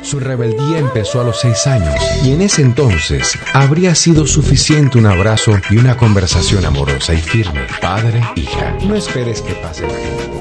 Su rebeldía empezó a los 6 años y en ese entonces habría sido suficiente un abrazo y una conversación amorosa y firme. Padre, hija, no esperes que pase la gente.